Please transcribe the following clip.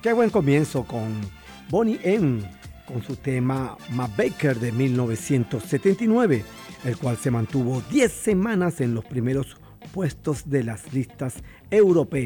Qué buen comienzo con Bonnie M, con su tema Ma Baker de 1979, el cual se mantuvo 10 semanas en los primeros puestos de las listas europeas.